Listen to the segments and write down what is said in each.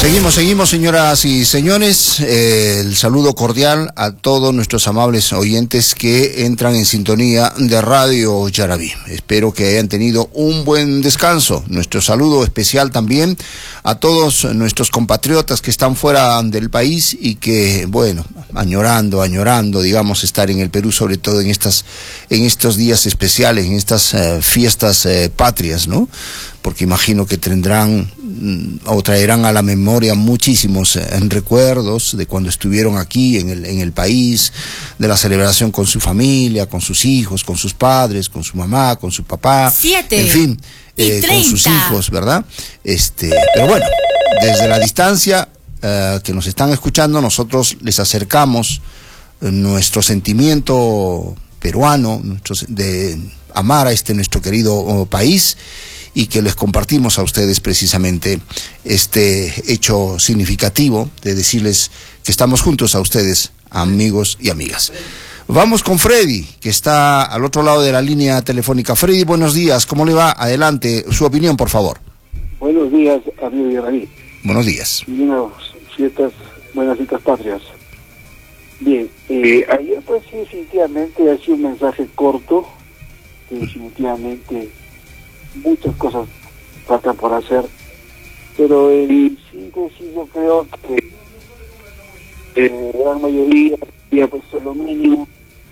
Seguimos, señoras y señores. El saludo cordial a todos nuestros amables oyentes que entran en sintonía de Radio Yarabí. Espero que hayan tenido un buen descanso. Nuestro saludo especial también a todos nuestros compatriotas que están fuera del país y que, bueno, añorando, digamos, estar en el Perú, sobre todo en estos días especiales, en estas fiestas patrias, ¿no? Porque imagino que tendrán o traerán a la memoria muchísimos recuerdos de cuando estuvieron aquí en el país, de la celebración con su familia, con sus hijos, con sus padres, con su mamá, con su papá, 7 en fin, con sus hijos, ¿verdad? Pero bueno, desde la distancia que nos están escuchando, nosotros les acercamos nuestro sentimiento peruano, de amar a nuestro querido país, y que les compartimos a ustedes precisamente este hecho significativo de decirles que estamos juntos a ustedes, amigos y amigas. Vamos con Freddy, que está al otro lado de la línea telefónica. Freddy, buenos días, ¿cómo le va? Adelante, su opinión, por favor. Buenos días, amigo Yarabí. Buenos días. Y unas buenas fiestas patrias. Bien, ayer pues sí, definitivamente ha sido un mensaje corto, que definitivamente muchas cosas faltan por hacer, pero sí yo creo que la gran mayoría ya puesto lo mínimo,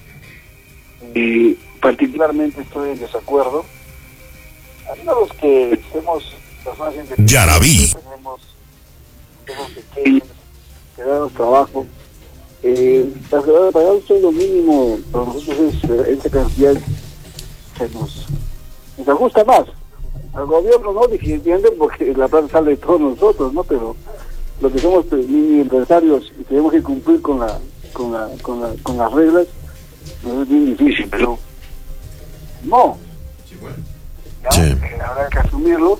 y particularmente estoy en desacuerdo. Algunos que somos personas Yarabí, tenemos pequeños, que damos trabajo, pagar un sueldo mínimo para nosotros es esta cantidad que nos ajusta más. Al gobierno no, definitivamente, porque la plata sale de todos nosotros, ¿no? Pero los que somos mini empresarios y tenemos que cumplir con las reglas, no es bien difícil, pero no. ¿Ya? Sí. Habrá que asumirlo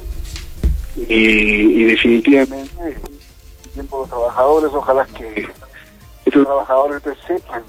y definitivamente el tiempo de los trabajadores, ojalá que estos trabajadores pues,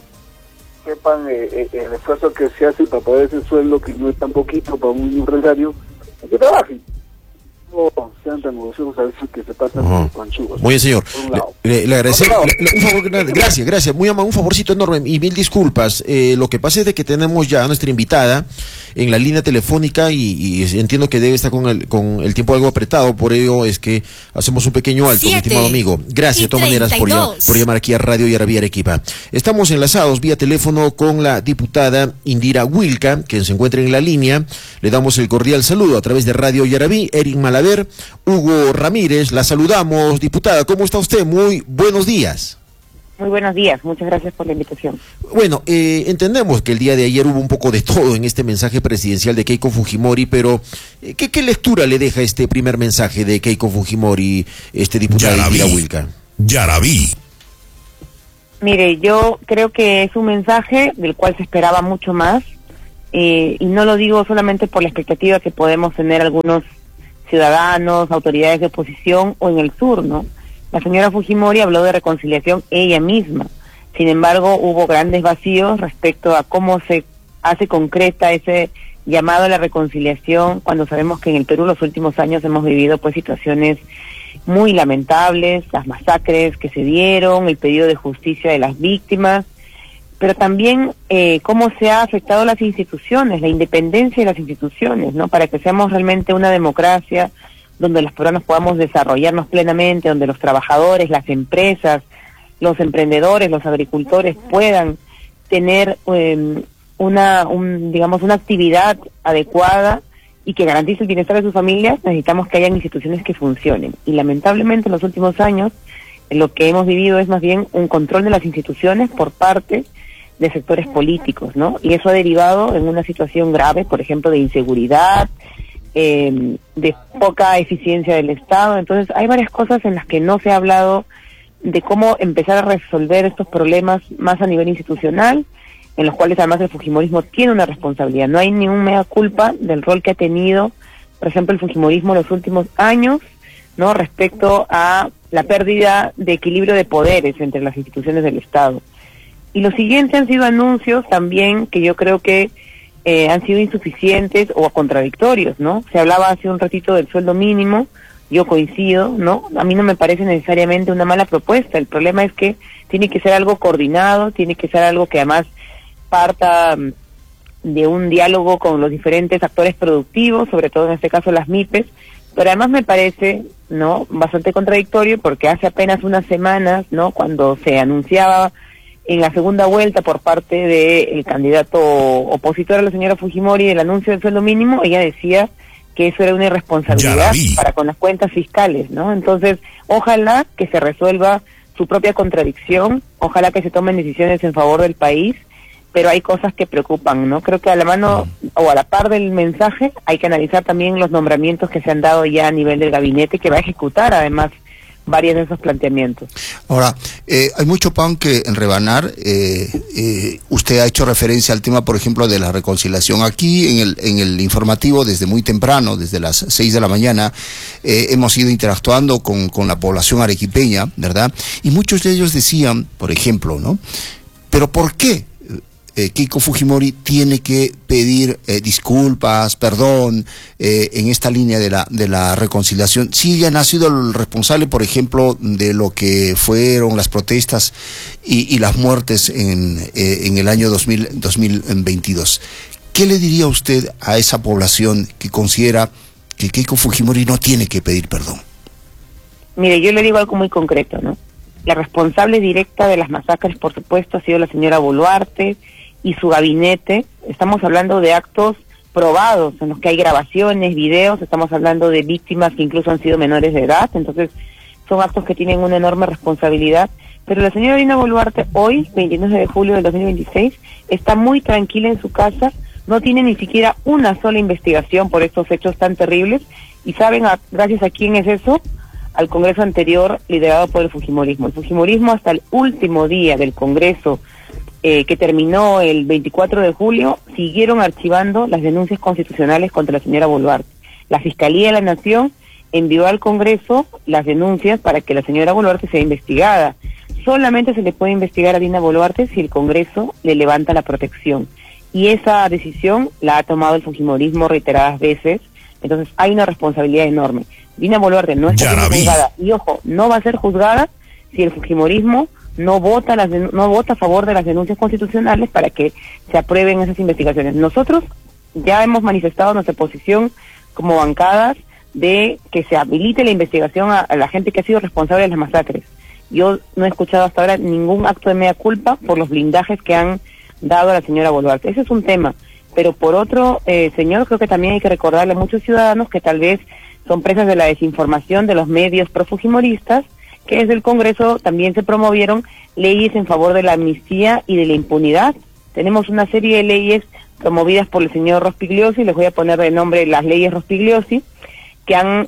sepan el esfuerzo que se hace para pagar ese sueldo, que no es tan poquito para un empresario, que trabajen. No sean tan negocios a veces que se pasan con chugos. Muy bien, señor. Le agradecemos. Un favor, gracias. Muy amable, un favorcito enorme y mil disculpas. Lo que pasa es de que tenemos ya a nuestra invitada en la línea telefónica y entiendo que debe estar con el tiempo algo apretado, por ello es que hacemos un pequeño alto, mi estimado amigo. Gracias de todas maneras por llamar aquí a Radio Yarabí Arequipa. Estamos enlazados vía teléfono con la diputada Indira Wilca, quien se encuentra en la línea. Le damos el cordial saludo a través de Radio Yarabí. Eric Malaver, Hugo Ramírez, la saludamos. Diputada, ¿cómo está usted? Muy buenos días. Muy buenos días, muchas gracias por la invitación. Bueno, entendemos que el día de ayer hubo un poco de todo en este mensaje presidencial de Keiko Fujimori, pero ¿qué lectura le deja este primer mensaje de Keiko Fujimori, diputada Indira Wilca? Yarabí. Mire, yo creo que es un mensaje del cual se esperaba mucho más, y no lo digo solamente por la expectativa que podemos tener algunos ciudadanos, autoridades de oposición o en el sur, ¿no? La señora Fujimori habló de reconciliación ella misma. Sin embargo, hubo grandes vacíos respecto a cómo se hace concreta ese llamado a la reconciliación, cuando sabemos que en el Perú los últimos años hemos vivido pues situaciones muy lamentables, las masacres que se dieron, el pedido de justicia de las víctimas, pero también cómo se ha afectado las instituciones, la independencia de las instituciones, ¿no? Para que seamos realmente una democracia donde los peruanos podamos desarrollarnos plenamente, donde los trabajadores, las empresas, los emprendedores, los agricultores puedan tener una actividad adecuada y que garantice el bienestar de sus familias. Necesitamos que hayan instituciones que funcionen. Y lamentablemente en los últimos años lo que hemos vivido es más bien un control de las instituciones por parte de sectores políticos, ¿no? Y eso ha derivado en una situación grave, por ejemplo, de inseguridad, de poca eficiencia del Estado. Entonces hay varias cosas en las que no se ha hablado de cómo empezar a resolver estos problemas más a nivel institucional, en los cuales además el fujimorismo tiene una responsabilidad. No hay ningún mea culpa del rol que ha tenido, por ejemplo, el fujimorismo en los últimos años, ¿no? Respecto a la pérdida de equilibrio de poderes entre las instituciones del Estado. Y lo siguiente han sido anuncios también que yo creo que han sido insuficientes o contradictorios, ¿no? Se hablaba hace un ratito del sueldo mínimo, yo coincido, ¿no? A mí no me parece necesariamente una mala propuesta. El problema es que tiene que ser algo coordinado, tiene que ser algo que además parta de un diálogo con los diferentes actores productivos, sobre todo en este caso las MIPES, pero además me parece, ¿no?, bastante contradictorio, porque hace apenas unas semanas, ¿no?, cuando se anunciaba en la segunda vuelta por parte del candidato opositor a la señora Fujimori el anuncio del sueldo mínimo, ella decía que eso era una irresponsabilidad para con las cuentas fiscales, ¿no? Entonces, ojalá que se resuelva su propia contradicción, ojalá que se tomen decisiones en favor del país, pero hay cosas que preocupan, ¿no? Creo que a la mano o a la par del mensaje hay que analizar también los nombramientos que se han dado ya a nivel del gabinete, que va a ejecutar además varios de esos planteamientos. Ahora, hay mucho pan que rebanar. Usted ha hecho referencia al tema, por ejemplo, de la reconciliación. Aquí en el informativo, desde muy temprano, desde las 6 de la mañana, hemos ido interactuando con la población arequipeña, ¿verdad? Y muchos de ellos decían, por ejemplo, ¿no?, ¿pero por qué Keiko Fujimori tiene que pedir disculpas, perdón, en esta línea de la reconciliación? Si ella no ha sido el responsable, por ejemplo, de lo que fueron las protestas y las muertes en el año 2022. ¿Qué le diría usted a esa población que considera que Keiko Fujimori no tiene que pedir perdón? Mire, yo le digo algo muy concreto, ¿no? La responsable directa de las masacres, por supuesto, ha sido la señora Boluarte y su gabinete. Estamos hablando de actos probados en los que hay grabaciones, videos, estamos hablando de víctimas que incluso han sido menores de edad, entonces son actos que tienen una enorme responsabilidad. Pero la señora Dina Boluarte hoy, 29 de julio del 2026, está muy tranquila en su casa, no tiene ni siquiera una sola investigación por estos hechos tan terribles, y ¿saben gracias a quién es eso? Al Congreso anterior liderado por el Fujimorismo. El Fujimorismo hasta el último día del Congreso, que terminó el 24 de julio, siguieron archivando las denuncias constitucionales contra la señora Boluarte. La Fiscalía de la Nación envió al Congreso las denuncias para que la señora Boluarte sea investigada. Solamente se le puede investigar a Dina Boluarte si el Congreso le levanta la protección. Y esa decisión la ha tomado el Fujimorismo reiteradas veces, entonces hay una responsabilidad enorme. Dina Boluarte no está siendo juzgada, y ojo, no va a ser juzgada si el Fujimorismo no vota a favor de las denuncias constitucionales para que se aprueben esas investigaciones. Nosotros ya hemos manifestado nuestra posición como bancadas de que se habilite la investigación a la gente que ha sido responsable de las masacres. Yo no he escuchado hasta ahora ningún acto de mea culpa por los blindajes que han dado a la señora Boluarte. Ese es un tema. Pero por otro, señor, creo que también hay que recordarle a muchos ciudadanos que tal vez son presas de la desinformación de los medios profujimoristas, que desde el Congreso también se promovieron leyes en favor de la amnistía y de la impunidad. Tenemos una serie de leyes promovidas por el señor Rospigliosi, les voy a poner de nombre las leyes Rospigliosi, que han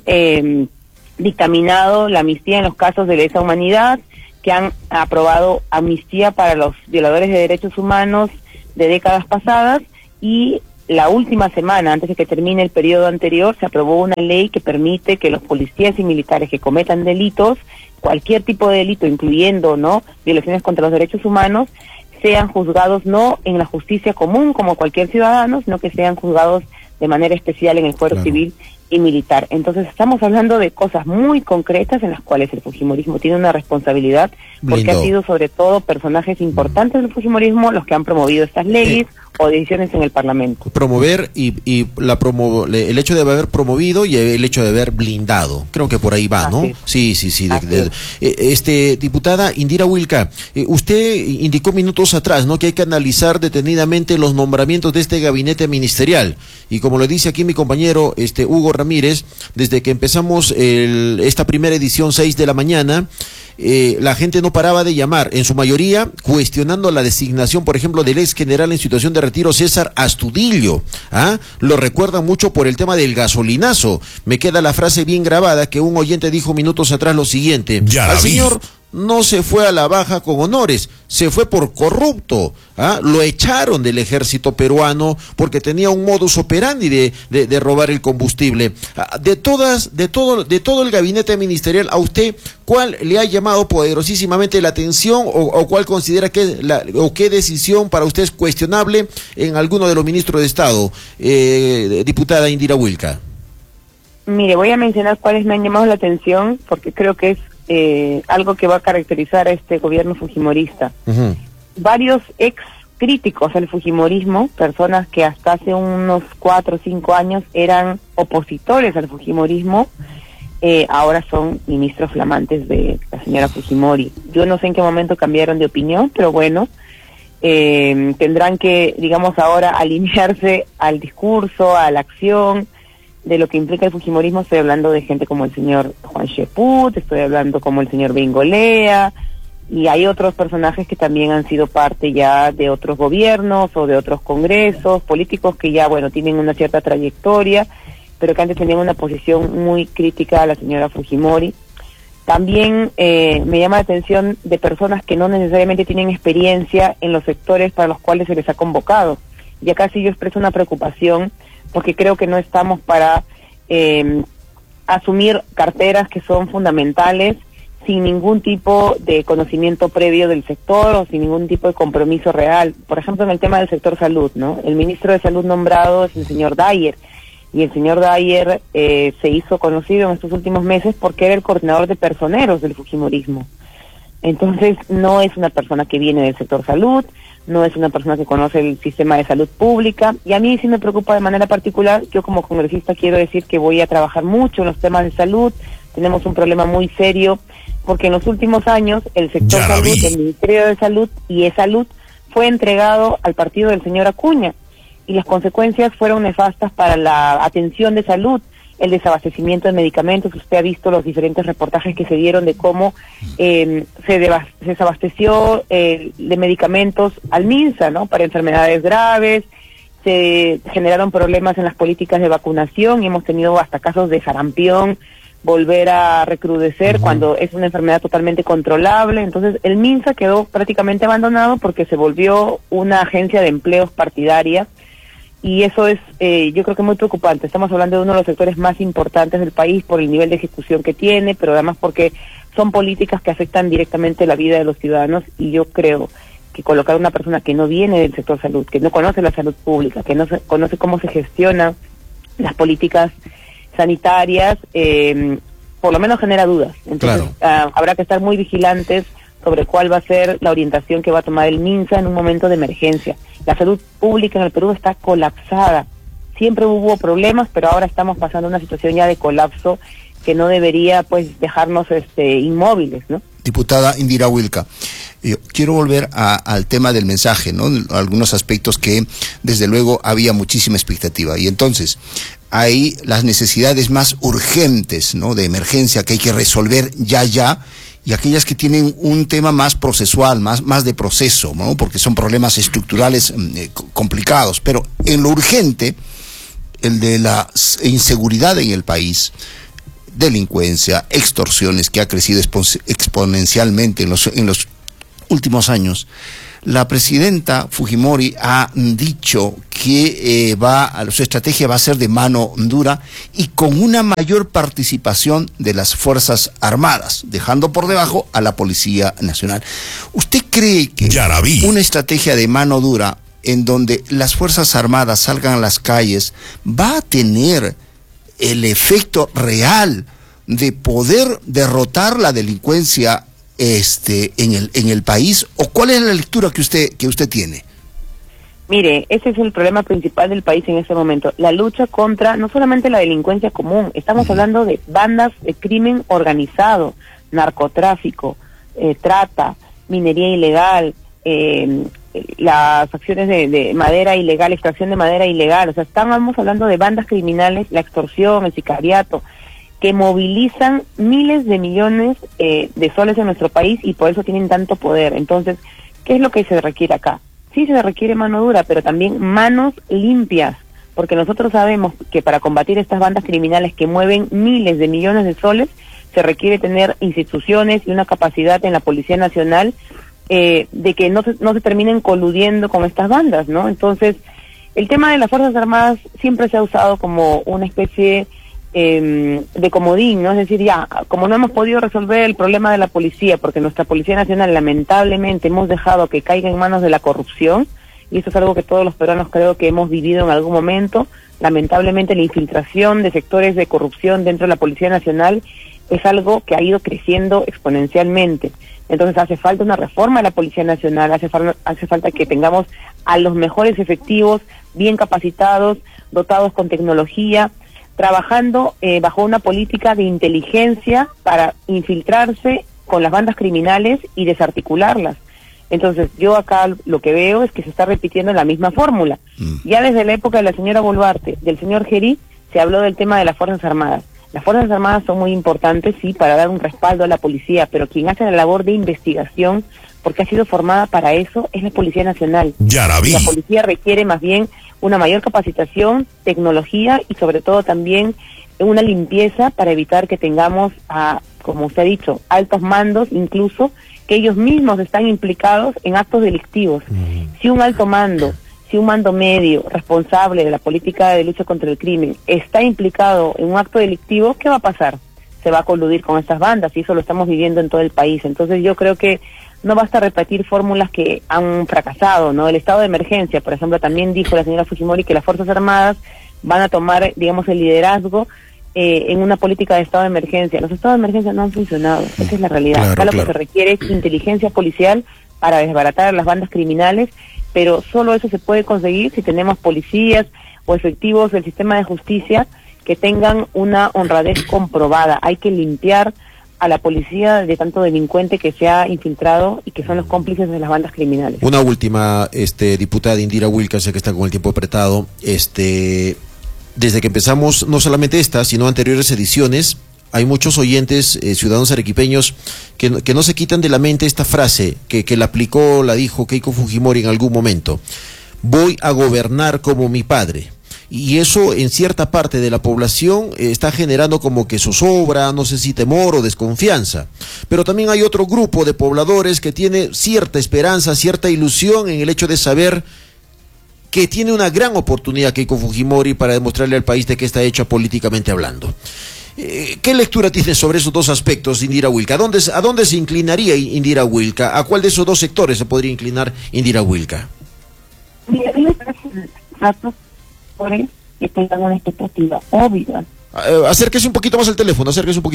dictaminado la amnistía en los casos de lesa humanidad, que han aprobado amnistía para los violadores de derechos humanos de décadas pasadas, y la última semana, antes de que termine el periodo anterior, se aprobó una ley que permite que los policías y militares que cometan delitos, cualquier tipo de delito, incluyendo, ¿no?, violaciones contra los derechos humanos, sean juzgados no en la justicia común como cualquier ciudadano, sino que sean juzgados de manera especial en el fuero civil y militar. Entonces estamos hablando de cosas muy concretas en las cuales el Fujimorismo tiene una responsabilidad, porque ha sido sobre todo personajes importantes del Fujimorismo los que han promovido estas leyes o decisiones en el Parlamento. Promover el hecho de haber promovido y el hecho de haber blindado, creo que por ahí va, ¿no? Sí. Diputada Indira Wilca, usted indicó minutos atrás, ¿no?, que hay que analizar detenidamente los nombramientos de este gabinete ministerial, y como lo dice aquí mi compañero Hugo Ramírez, desde que empezamos esta primera edición 6 de la mañana, la gente no paraba de llamar, en su mayoría cuestionando la designación, por ejemplo, del ex general en situación de retiro César Astudillo. Lo recuerdan mucho por el tema del gasolinazo. Me queda la frase bien grabada que un oyente dijo minutos atrás lo siguiente: al señor no se fue a la baja con honores, se fue por corrupto. Lo echaron del ejército peruano porque tenía un modus operandi de robar el combustible. De todo el gabinete ministerial, ¿a usted cuál le ha llamado poderosísimamente la atención o cuál considera que qué decisión para usted es cuestionable en alguno de los ministros de Estado, diputada Indira Wilca? Mire, voy a mencionar cuáles me han llamado la atención, porque creo que es algo que va a caracterizar a este gobierno fujimorista. Varios ex críticos al fujimorismo, personas que hasta hace unos 4 o 5 años eran opositores al fujimorismo, ahora son ministros flamantes de la señora Fujimori. Yo no sé en qué momento cambiaron de opinión, pero bueno, tendrán que, digamos, ahora alinearse al discurso, a la acción de lo que implica el fujimorismo. Estoy hablando de gente como el señor Juan Sheput, estoy hablando como el señor Bengolea, y hay otros personajes que también han sido parte ya de otros gobiernos o de otros congresos, políticos que ya, bueno, tienen una cierta trayectoria, pero que antes tenían una posición muy crítica a la señora Fujimori. También me llama la atención de personas que no necesariamente tienen experiencia en los sectores para los cuales se les ha convocado. Y acá sí yo expreso una preocupación, porque creo que no estamos para asumir carteras que son fundamentales sin ningún tipo de conocimiento previo del sector o sin ningún tipo de compromiso real. Por ejemplo, en el tema del sector salud, ¿no? El ministro de Salud nombrado es el señor Dyer, y el señor Dyer se hizo conocido en estos últimos meses porque era el coordinador de personeros del fujimorismo. Entonces, no es una persona que viene del sector salud, no es una persona que conoce el sistema de salud pública, y a mí sí me preocupa de manera particular. Yo como congresista quiero decir que voy a trabajar mucho en los temas de salud. Tenemos un problema muy serio, porque en los últimos años el sector salud, el Ministerio de Salud y E-Salud fue entregado al partido del señor Acuña, y las consecuencias fueron nefastas para la atención de salud, el desabastecimiento de medicamentos. Usted ha visto los diferentes reportajes que se dieron de cómo se desabasteció de medicamentos al MINSA, ¿no?, para enfermedades graves. Se generaron problemas en las políticas de vacunación y hemos tenido hasta casos de sarampión volver a recrudecer cuando es una enfermedad totalmente controlable. Entonces el MINSA quedó prácticamente abandonado porque se volvió una agencia de empleos partidaria, y eso es yo creo que muy preocupante. Estamos hablando de uno de los sectores más importantes del país por el nivel de ejecución que tiene, pero además porque son políticas que afectan directamente la vida de los ciudadanos, y yo creo que colocar a una persona que no viene del sector salud, que no conoce la salud pública, que no conoce cómo se gestionan las políticas sanitarias, por lo menos genera dudas. Entonces habrá que estar muy vigilantes sobre cuál va a ser la orientación que va a tomar el MINSA en un momento de emergencia. La salud pública en el Perú está colapsada. Siempre hubo problemas, pero ahora estamos pasando una situación ya de colapso que no debería, pues, dejarnos inmóviles, ¿no? Diputada Indira Wilca, yo quiero volver al tema del mensaje, ¿no? Algunos aspectos que desde luego había muchísima expectativa, y entonces hay las necesidades más urgentes, ¿no?, de emergencia que hay que resolver ya, y aquellas que tienen un tema más procesual, más de proceso, ¿no?, porque son problemas estructurales complicados. Pero en lo urgente, el de la inseguridad en el país, delincuencia, extorsiones, que ha crecido exponencialmente en los últimos años. La presidenta Fujimori ha dicho que su estrategia va a ser de mano dura y con una mayor participación de las Fuerzas Armadas, dejando por debajo a la Policía Nacional. ¿Usted cree que una estrategia de mano dura en donde las Fuerzas Armadas salgan a las calles va a tener el efecto real de poder derrotar la delincuencia en el país? ¿O cuál es la lectura que usted tiene? Mire, ese es el problema principal del país en este momento, la lucha contra no solamente la delincuencia común, estamos hablando de bandas de crimen organizado, narcotráfico, trata, minería ilegal, las acciones de madera ilegal, extracción de madera ilegal. O sea, estamos hablando de bandas criminales, la extorsión, el sicariato, que movilizan miles de millones de soles en nuestro país, y por eso tienen tanto poder. Entonces, ¿qué es lo que se requiere acá? Sí, se requiere mano dura, pero también manos limpias, porque nosotros sabemos que para combatir estas bandas criminales que mueven miles de millones de soles, se requiere tener instituciones y una capacidad en la Policía Nacional de que no se terminen coludiendo con estas bandas, ¿no? Entonces, el tema de las Fuerzas Armadas siempre se ha usado como una especie de comodín, ¿no? Es decir, ya, como no hemos podido resolver el problema de la policía, porque nuestra Policía Nacional lamentablemente hemos dejado que caiga en manos de la corrupción, y eso es algo que todos los peruanos creo que hemos vivido en algún momento. Lamentablemente la infiltración de sectores de corrupción dentro de la Policía Nacional es algo que ha ido creciendo exponencialmente. Entonces hace falta una reforma de la Policía Nacional, hace falta que tengamos a los mejores efectivos, bien capacitados, dotados con tecnología, trabajando bajo una política de inteligencia para infiltrarse con las bandas criminales y desarticularlas. Entonces yo acá lo que veo es que se está repitiendo la misma fórmula. Ya desde la época de la señora Boluarte, del señor Gerí, se habló del tema de las Fuerzas Armadas. Las Fuerzas Armadas son muy importantes, sí, para dar un respaldo a la policía, pero quien hace la labor de investigación, porque ha sido formada para eso, es la Policía Nacional. Yaraví. La policía requiere más bien una mayor capacitación, tecnología y sobre todo también una limpieza para evitar que tengamos, como usted ha dicho, altos mandos incluso, que ellos mismos están implicados en actos delictivos. Si un alto mando, si un mando medio responsable de la política de lucha contra el crimen está implicado en un acto delictivo, ¿qué va a pasar? Se va a coludir con estas bandas y eso lo estamos viviendo en todo el país. Entonces yo creo que no basta repetir fórmulas que han fracasado, ¿no? El estado de emergencia, por ejemplo, también dijo la señora Fujimori que las Fuerzas Armadas van a tomar, digamos, el liderazgo en una política de estado de emergencia. Los estados de emergencia no han funcionado, esa es la realidad. Claro, Acá lo claro. que se requiere es inteligencia policial para desbaratar a las bandas criminales, pero solo eso se puede conseguir si tenemos policías o efectivos del sistema de justicia que tengan una honradez comprobada. Hay que limpiar a la policía de tanto delincuente que se ha infiltrado y que son los cómplices de las bandas criminales. Una última, diputada Indira Wilca, sé que está con el tiempo apretado, desde que empezamos, no solamente esta, sino anteriores ediciones, hay muchos oyentes, ciudadanos arequipeños, que no se quitan de la mente esta frase, que la dijo Keiko Fujimori en algún momento: voy a gobernar como mi padre. Y eso en cierta parte de la población está generando como que zozobra, no sé si temor o desconfianza. Pero también hay otro grupo de pobladores que tiene cierta esperanza, cierta ilusión en el hecho de saber que tiene una gran oportunidad Keiko Fujimori para demostrarle al país de qué está hecha políticamente hablando. ¿Qué lectura tiene sobre esos dos aspectos, Indira Wilca? ¿A dónde se inclinaría Indira Wilca? ¿A cuál de esos dos sectores se podría inclinar Indira Wilca? Mira, a mí me parece datos que tengan una expectativa obvia. Acérquese un poquito más al teléfono,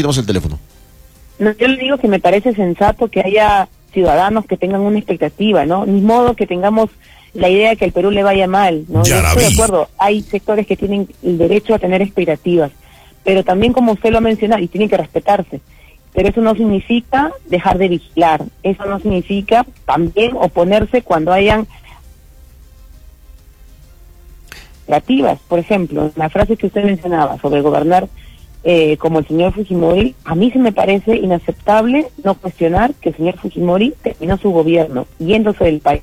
No, yo le digo que me parece sensato que haya ciudadanos que tengan una expectativa, ¿no? Ni modo que tengamos la idea de que el Perú le vaya mal, ¿no? Yo estoy de acuerdo, hay sectores que tienen el derecho a tener expectativas, pero también, como usted lo ha mencionado, y tienen que respetarse. Pero eso no significa dejar de vigilar, eso no significa también oponerse cuando hayan creativas. Por ejemplo, la frase que usted mencionaba sobre gobernar como el señor Fujimori, a mí se me parece inaceptable no cuestionar que el señor Fujimori terminó su gobierno yéndose del país.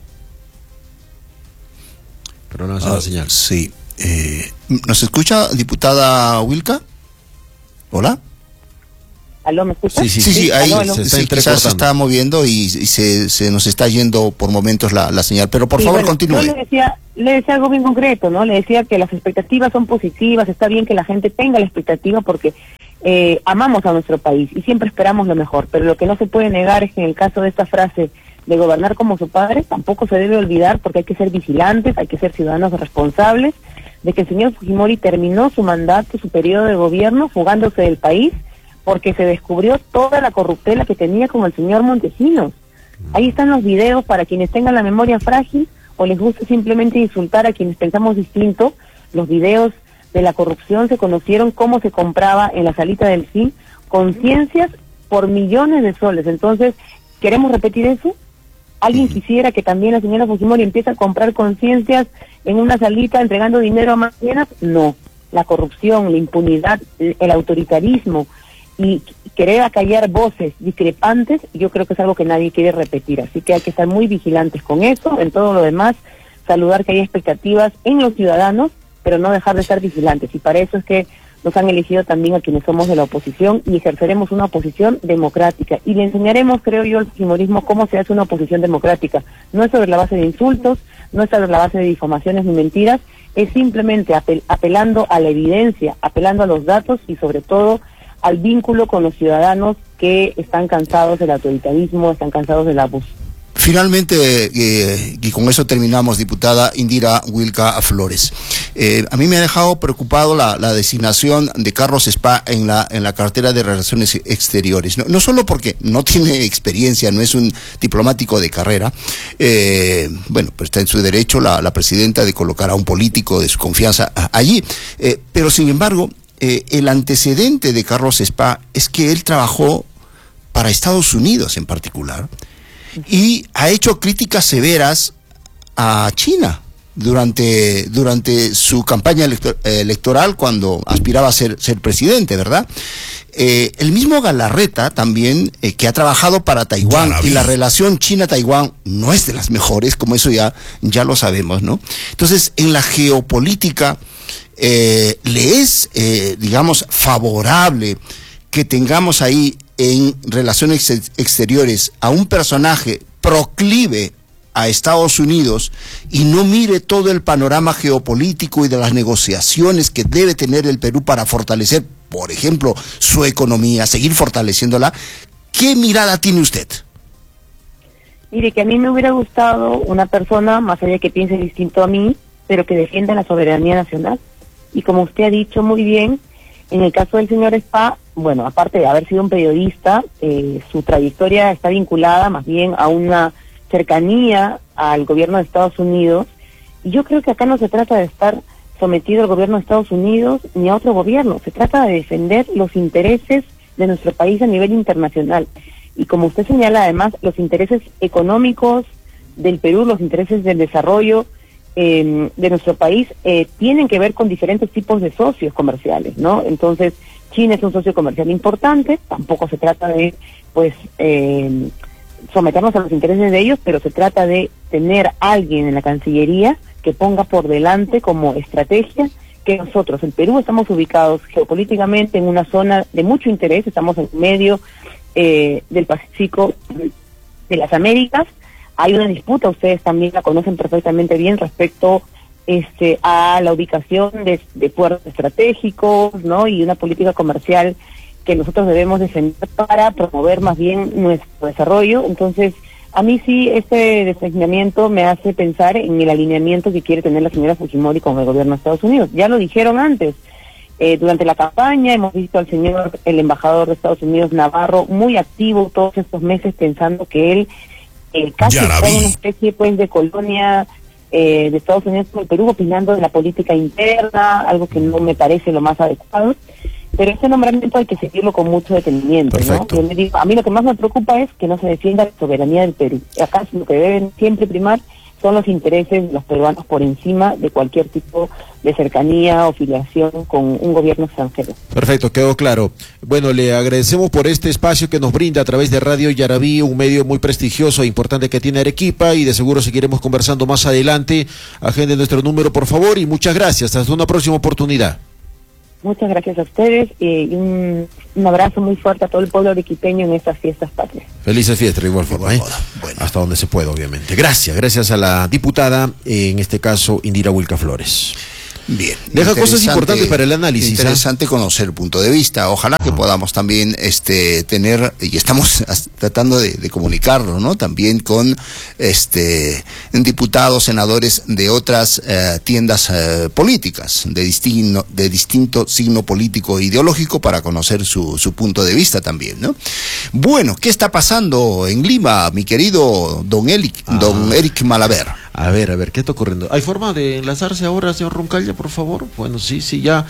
Pero no hace la señal. Sí. ¿Nos escucha, diputada Wilca? ¿Hola? ¿Aló, me escucha? Sí, ahí aló. quizás se está moviendo y se nos está yendo por momentos la señal, pero por favor continúe. Yo le decía algo bien concreto, ¿no? Le decía que las expectativas son positivas, está bien que la gente tenga la expectativa porque amamos a nuestro país y siempre esperamos lo mejor, pero lo que no se puede negar es que en el caso de esta frase de gobernar como su padre, tampoco se debe olvidar, porque hay que ser vigilantes, hay que ser ciudadanos responsables, de que el señor Fujimori terminó su mandato, su periodo de gobierno, fugándose del país, porque se descubrió toda la corruptela que tenía con el señor Montesinos. Ahí están los videos para quienes tengan la memoria frágil o les gusta simplemente insultar a quienes pensamos distinto. Los videos de la corrupción se conocieron, cómo se compraba en la salita del CIN conciencias por millones de soles. Entonces, ¿queremos repetir eso? ¿Alguien quisiera que también la señora Fujimori empiece a comprar conciencias en una salita entregando dinero a mañana? No. La corrupción, la impunidad, el autoritarismo y querer acallar voces discrepantes, yo creo que es algo que nadie quiere repetir. Así que hay que estar muy vigilantes con eso. En todo lo demás, saludar que hay expectativas en los ciudadanos, pero no dejar de estar vigilantes. Y para eso es que nos han elegido también a quienes somos de la oposición y ejerceremos una oposición democrática. Y le enseñaremos, creo yo, al fujimorismo cómo se hace una oposición democrática. No es sobre la base de insultos, no es sobre la base de difamaciones ni mentiras, es simplemente apelando a la evidencia, apelando a los datos y sobre todo al vínculo con los ciudadanos que están cansados del autoritarismo, están cansados del abuso. Finalmente, y con eso terminamos, diputada Indira Wilca Flores. A mí me ha dejado preocupado la designación de Carlos Spa en la cartera de Relaciones Exteriores. No solo porque no tiene experiencia, no es un diplomático de carrera, bueno, pues está en su derecho la presidenta de colocar a un político de su confianza allí, pero sin embargo, el antecedente de Carlos Spa es que él trabajó para Estados Unidos en particular, y ha hecho críticas severas a China durante su campaña electoral cuando aspiraba a ser presidente, ¿verdad? El mismo Galarreta también, que ha trabajado para Taiwán, y la relación China-Taiwán no es de las mejores, como eso ya lo sabemos, ¿no? Entonces, en la geopolítica le es, digamos, favorable que tengamos ahí en relaciones exteriores a un personaje proclive a Estados Unidos y no mire todo el panorama geopolítico y de las negociaciones que debe tener el Perú para fortalecer, por ejemplo, su economía, seguir fortaleciéndola. ¿Qué mirada tiene usted? Mire, que a mí me hubiera gustado una persona, más allá de que piense distinto a mí, pero que defienda la soberanía nacional. Y como usted ha dicho muy bien, en el caso del señor Spa, bueno, aparte de haber sido un periodista, su trayectoria está vinculada más bien a una cercanía al gobierno de Estados Unidos, y yo creo que acá no se trata de estar sometido al gobierno de Estados Unidos ni a otro gobierno, se trata de defender los intereses de nuestro país a nivel internacional, y como usted señala además, los intereses económicos del Perú, los intereses del desarrollo de nuestro país tienen que ver con diferentes tipos de socios comerciales, ¿no? Entonces, China es un socio comercial importante, tampoco se trata de, pues, someternos a los intereses de ellos, pero se trata de tener a alguien en la Cancillería que ponga por delante como estrategia que nosotros, el Perú, estamos ubicados geopolíticamente en una zona de mucho interés, estamos en medio del Pacífico de las Américas. Hay una disputa, ustedes también la conocen perfectamente bien, respecto a la ubicación de puertos estratégicos, ¿no? Y una política comercial que nosotros debemos defender para promover más bien nuestro desarrollo. Entonces, a mí sí, este designamiento me hace pensar en el alineamiento que quiere tener la señora Fujimori con el gobierno de Estados Unidos. Ya lo dijeron antes, durante la campaña hemos visto al el embajador de Estados Unidos, Navarro, muy activo todos estos meses, pensando que él casi está en una especie pues de colonia de Estados Unidos con el Perú, opinando de la política interna, algo que no me parece lo más adecuado, pero este nombramiento hay que seguirlo con mucho detenimiento, ¿no? Yo le digo, a mí lo que más me preocupa es que no se defienda la soberanía del Perú. Acá lo que deben siempre primar son los intereses de los peruanos por encima de cualquier tipo de cercanía o filiación con un gobierno extranjero. Perfecto, quedó claro. Bueno, le agradecemos por este espacio que nos brinda a través de Radio Yarabí, un medio muy prestigioso e importante que tiene Arequipa, y de seguro seguiremos conversando más adelante. Agende nuestro número, por favor, y muchas gracias. Hasta una próxima oportunidad. Muchas gracias a ustedes y un abrazo muy fuerte a todo el pueblo arequipeño en estas fiestas patrias. Felices fiestas, igual forma, ¿eh? Bueno. Hasta donde se pueda, obviamente. Gracias a la diputada, en este caso, Indira Wilca Flores. Bien. Deja cosas importantes para el análisis. Interesante conocer el punto de vista. Ojalá que podamos también tener, y estamos tratando de comunicarlo, ¿no? También con diputados, senadores de otras tiendas políticas, de distinto signo político e ideológico, para conocer su punto de vista también, ¿no? Bueno, ¿qué está pasando en Lima, mi querido don Eric Malaver? A ver, ¿qué está ocurriendo? ¿Hay forma de enlazarse ahora, señor Roncalla, por favor? Bueno, sí, ya.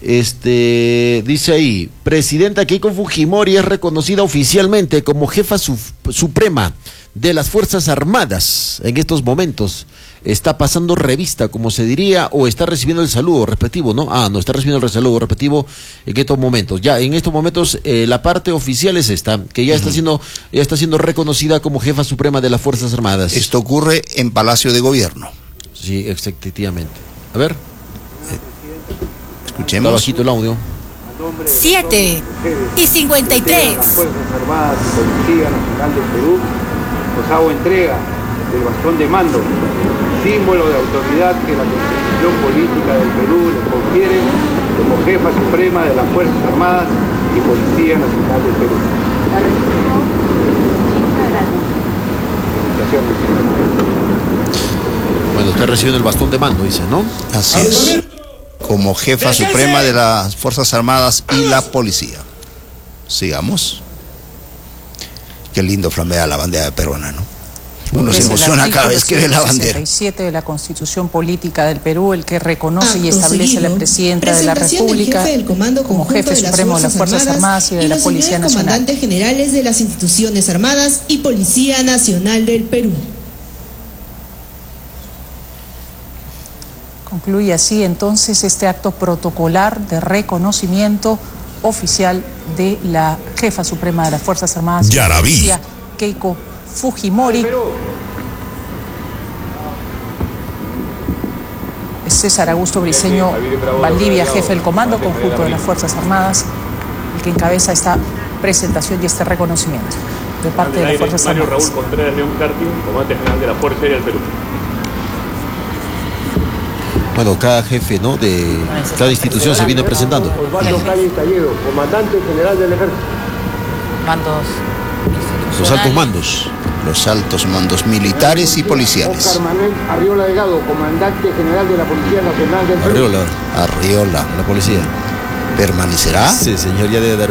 Dice ahí, presidenta Keiko Fujimori es reconocida oficialmente como jefa suprema de las Fuerzas Armadas en estos momentos. Está pasando revista, como se diría, o está recibiendo el saludo respectivo, ¿no? No, está recibiendo el saludo respectivo en estos momentos. Ya, en estos momentos, la parte oficial es esta, que ya está siendo reconocida como jefa suprema de las Fuerzas Armadas. Esto ocurre en Palacio de Gobierno. Sí, efectivamente. A ver. Escuchemos. Está bajito el audio. 7:53. Las Fuerzas Armadas y Policía Nacional del Perú os hago entrega del bastón de mando, símbolo de autoridad que la Constitución Política del Perú le confiere como jefa suprema de las Fuerzas Armadas y Policía Nacional del Perú. Felicitaciones. Usted recibe el bastón de mando, dice, ¿no? Así es. Como jefa suprema de las Fuerzas Armadas y la Policía. Sigamos. Qué lindo flamea la bandera peruana, ¿no? Uno se emociona cada vez que ve la bandera. 67 de la Constitución Política del Perú, el que reconoce y establece a la Presidenta de la República como jefe supremo de las Fuerzas Armadas y de la Policía Nacional. Comandantes generales de las instituciones armadas y Policía Nacional del Perú. Concluye así entonces este acto protocolar de reconocimiento oficial de la jefa suprema de las Fuerzas Armadas, Keiko Fujimori. César Augusto Briceño Valdivia, jefe del Comando Conjunto de las Fuerzas Armadas, el que encabeza esta presentación y este reconocimiento de parte de las Fuerzas Armadas. Raúl Contreras León Carpio, comandante general de la Fuerza Aérea del Perú. Bueno, cada jefe, ¿no?, de cada institución se viene presentando. Osvaldo Calle Talledo, comandante general del Ejército. Mandos. Los altos mandos. Los altos mandos militares y policiales. Oscar Manuel Arriola Delgado, comandante general de la Policía Nacional del Perú. Arriola. La policía. ¿Permanecerá? Sí, señor, ya debe dar.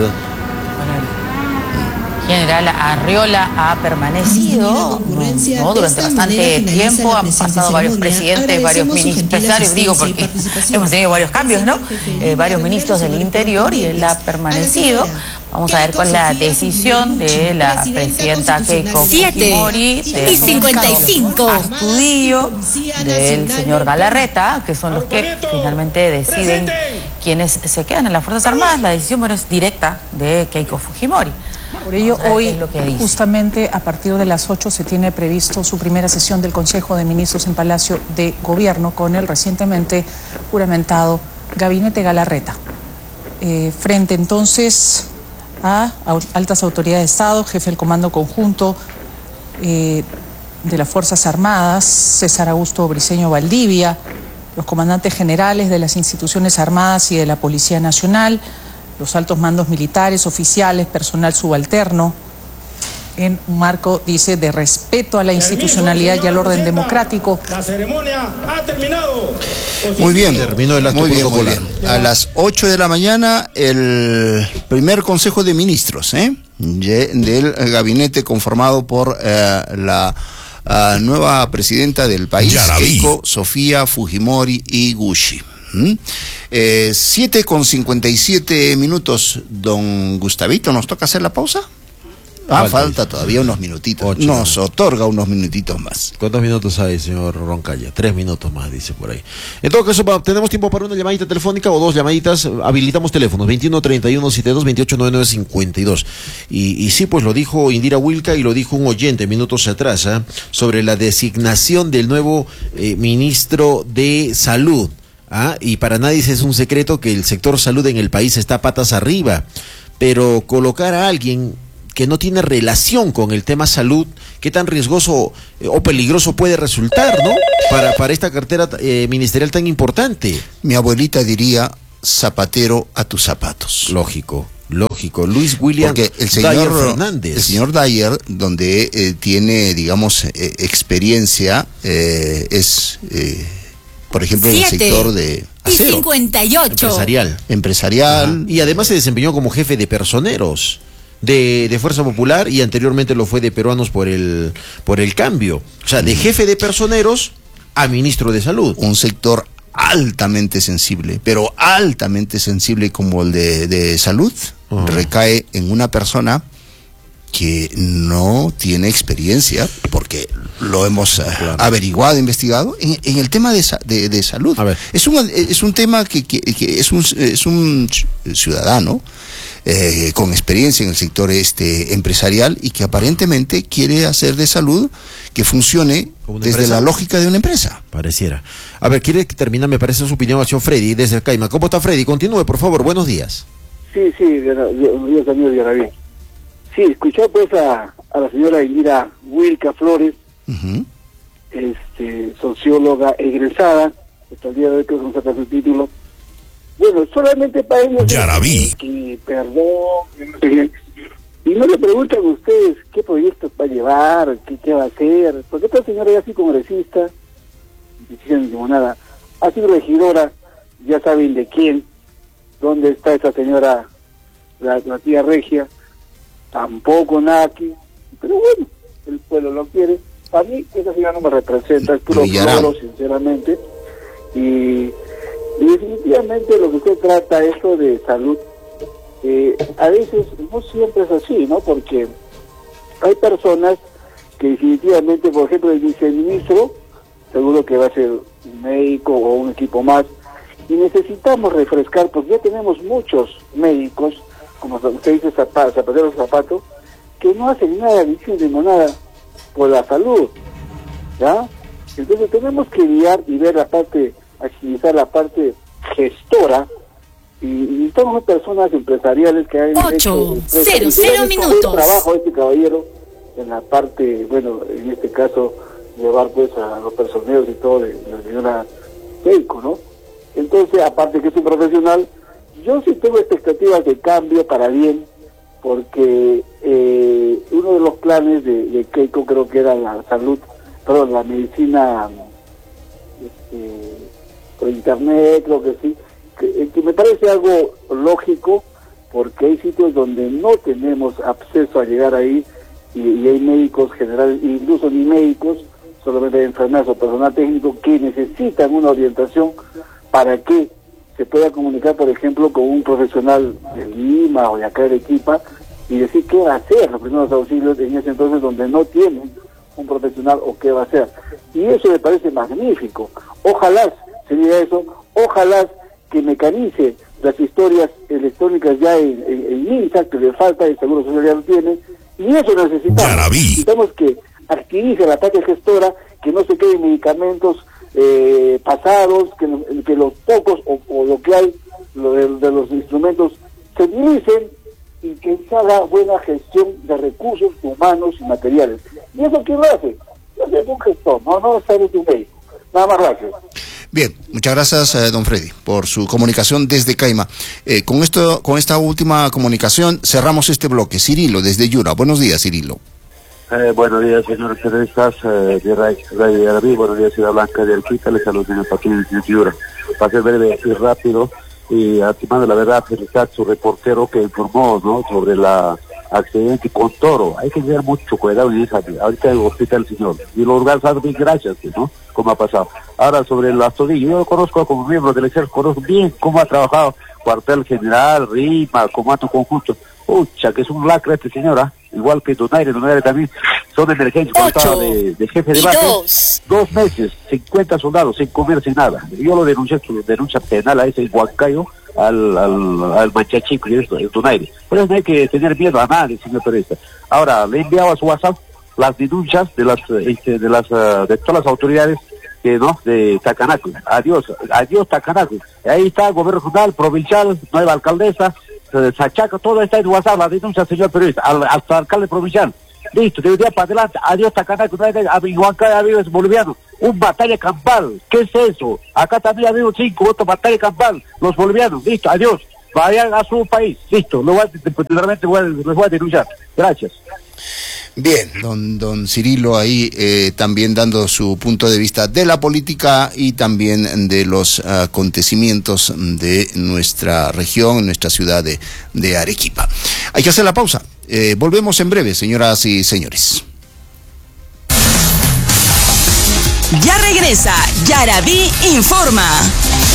General Arriola ha permanecido durante bastante tiempo, han pasado varios presidentes, varios ministros, digo porque hemos tenido varios cambios, ¿no? Varios ministros del Interior y él ha permanecido. Vamos a ver cuál es la decisión de la presidenta Keiko Fujimori, y 55 estudio del señor Galarreta, que son los que finalmente deciden quiénes se quedan en las Fuerzas Armadas. La decisión, bueno, es directa de Keiko Fujimori. Por ello, hoy, justamente a partir de las 8, se tiene previsto su primera sesión del Consejo de Ministros en Palacio de Gobierno con el recientemente juramentado Gabinete Galarreta. Frente entonces a altas autoridades de Estado, jefe del Comando Conjunto de las Fuerzas Armadas, César Augusto Briceño Valdivia, los comandantes generales de las instituciones armadas y de la Policía Nacional, los altos mandos militares, oficiales, personal subalterno, en un marco, dice, de respeto a la institucionalidad y al orden democrático. La ceremonia ha terminado. Muy bien, terminó el acto protocolar. A las 8 de la mañana, el primer Consejo de Ministros del gabinete conformado por la nueva presidenta del país, Keiko Sofía Fujimori Iguchi. 7:57, don Gustavito, ¿nos toca hacer la pausa? Falta todavía unos minutitos. 8. Nos otorga unos minutitos más. ¿Cuántos minutos hay, señor Roncalla? 3 minutos más, dice por ahí. En todo caso, tenemos tiempo para una llamadita telefónica o dos llamaditas. Habilitamos teléfonos 21 31 72 28 99 52. Y sí, pues lo dijo Indira Wilca y lo dijo un oyente minutos atrás, sobre la designación del nuevo ministro de Salud. Y para nadie es un secreto que el sector salud en el país está patas arriba, pero colocar a alguien que no tiene relación con el tema salud, ¿qué tan riesgoso o peligroso puede resultar, no? Para esta cartera ministerial tan importante. Mi abuelita diría, zapatero a tus zapatos. Lógico. Luis William Porque el Dyer Fernández. El señor Dyer, donde tiene, digamos, experiencia, es... por ejemplo, en el sector de acero. 58. Empresarial. Y además se desempeñó como jefe de personeros de Fuerza Popular y anteriormente lo fue de Peruanos por el Cambio. O sea, de jefe de personeros a ministro de Salud. Un sector altamente sensible, pero altamente sensible como el de salud, recae en una persona que no tiene experiencia, porque lo hemos averiguado, investigado, en el tema de salud. A ver. Es un tema que es un ciudadano con experiencia en el sector empresarial y que aparentemente quiere hacer de salud que funcione desde empresa? La lógica de una empresa. Pareciera. A ver, quiere terminar, me parece, su opinión, señor Freddy, desde el Caima. ¿Cómo está, Freddy? Continúe, por favor, buenos días. Sí, yo también, Yaraví. Sí, escuchó pues a la señora Indira Wilca Flores, socióloga egresada, hasta el día de hoy creo que no saca su título. Bueno, solamente para ellos que perdón, y no le preguntan a ustedes qué proyectos va a llevar, qué va a hacer, porque esta señora ya así congresista, Vicente Limonada. Ha sido regidora, ya saben de quién, dónde está esa señora, la tía Regia, tampoco nada aquí, pero bueno, el pueblo lo quiere. A mí esa señora no me representa, es puro floro, sinceramente, y definitivamente lo que usted trata, esto de salud, a veces no siempre es así, ¿no? Porque hay personas que definitivamente, por ejemplo, el viceministro, seguro que va a ser un médico o un equipo más, y necesitamos refrescar, porque ya tenemos muchos médicos, como se dice zapatero zapato, que no hacen nada, ni nada por la salud, ¿ya? Entonces tenemos que guiar y ver la parte, agilizar la parte gestora, y necesitamos personas empresariales que hagan 8:00 minutos. Trabajo este caballero en la parte, bueno, en este caso, llevar pues a los personeros y todo de la señora Keiko, ¿no? Entonces, aparte que es un profesional, yo sí tengo expectativas de cambio para bien, porque uno de los planes de Keiko creo que era la salud, perdón, la medicina por internet, creo que sí, que me parece algo lógico, porque hay sitios donde no tenemos acceso a llegar ahí, y hay médicos generales, incluso ni médicos, solamente enfermeras o personal técnico que necesitan una orientación para que se pueda comunicar, por ejemplo, con un profesional de Lima o de acá de Arequipa y decir qué va a hacer los primeros auxilios en ese entonces donde no tienen un profesional o qué va a hacer. Y eso me parece magnífico. Ojalá se diga eso, ojalá que mecanice las historias electrónicas ya en INSA, que le falta, el Seguro Social ya lo tiene, y eso necesitamos. Necesitamos que activice la parte gestora, que no se queden medicamentos pasados, que los pocos o lo que hay de los instrumentos se utilicen y que se haga buena gestión de recursos humanos y materiales. ¿Y eso quién lo hace? Lo hace un gestor, no es un médico. Nada más, gracias. Bien, muchas gracias, don Freddy, por su comunicación desde Caima. Con esta última comunicación cerramos este bloque. Cirilo, desde Yura. Buenos días, Cirilo. Buenos días, señores periodistas de Radio Yarabí. Buenos días, Ciudad Blanca de Arequipa. Les saludo en el partido de Yura. Va a ser breve y rápido. Y estimando la verdad, felicitar a su reportero que informó, ¿no?, sobre la accidente con toro. Hay que tener mucho cuidado en esa. Ahorita el hospital, señor. Y los lugares han bien, gracias, ¿no?, como ha pasado. Ahora, sobre el astudillo, yo lo conozco como miembro del ejército, conozco bien cómo ha trabajado cuartel general, Rima, comando conjunto. Pucha, que es un lacra este señora, igual que Donaire también, son emergencias, como estaba de jefe de base, 2 meses, 50 soldados, sin comer, sin nada. Yo lo denuncié, su denuncia penal a ese Huancayo, al Manchachico y esto, el Donaire. Por eso no hay que tener miedo a nadie, señor periodista. Ahora, le he enviado a su WhatsApp las denuncias de todas las autoridades de Tacanacu. Adiós Tacanacu. Ahí está el gobierno regional, provincial, nueva alcaldesa, Sachaca, todo está en WhatsApp, la denuncia, señor periodista, hasta alcalde provincial. Listo, de un día para adelante, adiós Tacanacu, Huancayo, amigos bolivianos. Un batalla campal, ¿qué es eso? Acá también ha habido 5 otros batalla campal, los bolivianos, listo, adiós. Vayan a su país, listo, realmente les voy a denunciar. Gracias. Bien, don Cirilo ahí también dando su punto de vista de la política y también de los acontecimientos de nuestra región, nuestra ciudad de Arequipa. Hay que hacer la pausa. Volvemos en breve, señoras y señores. Ya regresa Yarabí Informa.